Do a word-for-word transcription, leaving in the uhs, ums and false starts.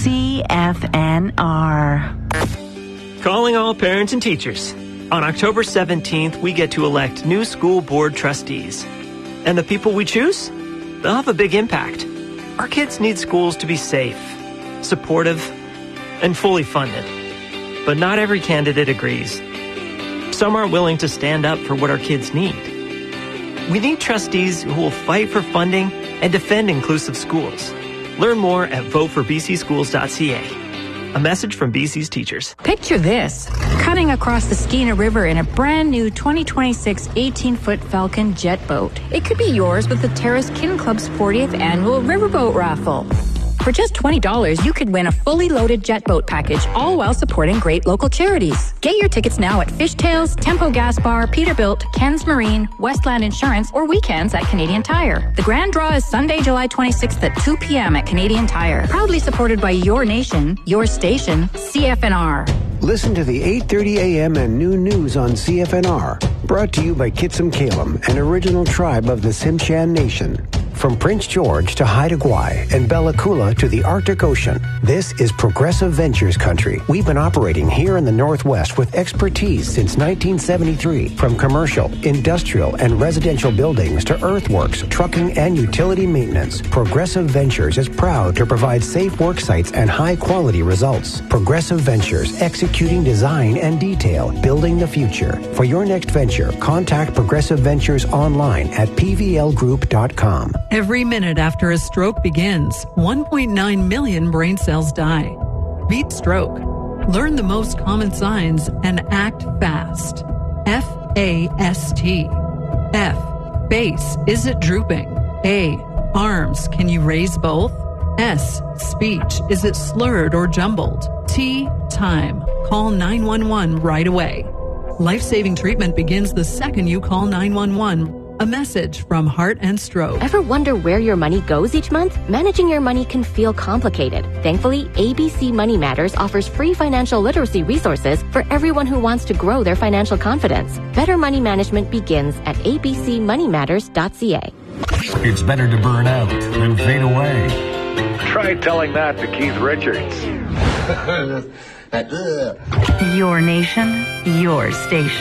C F N R. Calling all parents and teachers. On October seventeenth, we get to elect new school board trustees. And the people we choose? They'll have a big impact. Our kids need schools to be safe, supportive, and fully funded. But not every candidate agrees. Some aren't willing to stand up for what our kids need. We need trustees who will fight for funding and defend inclusive schools. Learn more at vote for b c schools dot c a. A message from B C's teachers. Picture this, cutting across the Skeena River in a brand new twenty twenty-six eighteen-foot Falcon jet boat. It could be yours with the Terrace Kin Club's fortieth annual riverboat raffle. For just twenty dollars, you could win a fully loaded jet boat package, all while supporting great local charities. Get your tickets now at Fishtails, Tempo Gas Bar, Peterbilt, Ken's Marine, Westland Insurance, or weekends at Canadian Tire. The grand draw is Sunday, July twenty-sixth at two p.m. at Canadian Tire. Proudly supported by your nation, your station, C F N R. Listen to the eight thirty a.m. and noon news on C F N R. Brought to you by Kitsum Kalem, an original tribe of the Tsimshian Nation. From Prince George to Haida Gwaii and Bella Coola to the Arctic Ocean, this is Progressive Ventures country. We've been operating here in the Northwest with expertise since nineteen seventy-three. From commercial, industrial, and residential buildings to earthworks, trucking, and utility maintenance, Progressive Ventures is proud to provide safe work sites and high-quality results. Progressive Ventures, executing design and detail, building the future. For your next venture, contact Progressive Ventures online at p v l group dot com. Every minute after a stroke begins, one point nine million brain cells die. Beat stroke. Learn the most common signs and act fast. F A S T. F. Face. Is it drooping? A. Arms. Can you raise both? S. Speech. Is it slurred or jumbled? T. Time. Call nine one one right away. Life-saving treatment begins the second you call nine one one. A message from Heart and Stroke. Ever wonder where your money goes each month? Managing your money can feel complicated. Thankfully, A B C Money Matters offers free financial literacy resources for everyone who wants to grow their financial confidence. Better money management begins at a b c money matters dot c a. It's better to burn out than fade away. Try telling that to Keith Richards. Your nation, your station.